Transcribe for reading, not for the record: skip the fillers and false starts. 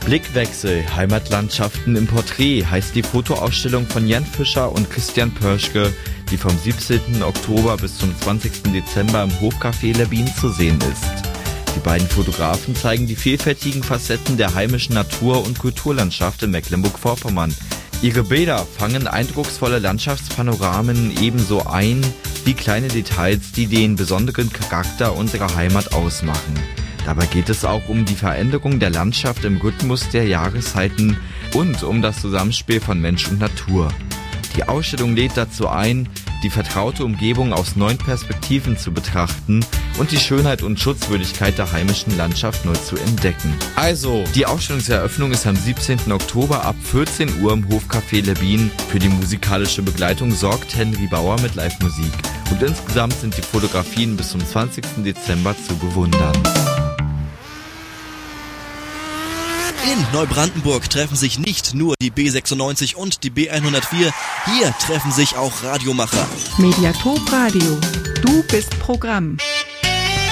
Blickwechsel, Heimatlandschaften im Porträt heißt die Fotoausstellung von Jan Fischer und Christian Pörschke, die vom 17. Oktober bis zum 20. Dezember im Hofcafé Lerbin zu sehen ist. Die beiden Fotografen zeigen die vielfältigen Facetten der heimischen Natur- und Kulturlandschaft in Mecklenburg-Vorpommern. Ihre Bilder fangen eindrucksvolle Landschaftspanoramen ebenso ein wie kleine Details, die den besonderen Charakter unserer Heimat ausmachen. Dabei geht es auch um die Veränderung der Landschaft im Rhythmus der Jahreszeiten und um das Zusammenspiel von Mensch und Natur. Die Ausstellung lädt dazu ein, die vertraute Umgebung aus neuen Perspektiven zu betrachten und die Schönheit und Schutzwürdigkeit der heimischen Landschaft neu zu entdecken. Also, die Ausstellungseröffnung ist am 17. Oktober ab 14 Uhr im Hofcafé Lerbin. Für die musikalische Begleitung sorgt Henry Bauer mit Live-Musik. Und insgesamt sind die Fotografien bis zum 20. Dezember zu bewundern. In Neubrandenburg treffen sich nicht nur die B96 und die B104, hier treffen sich auch Radiomacher. Mediathek Radio, du bist Programm.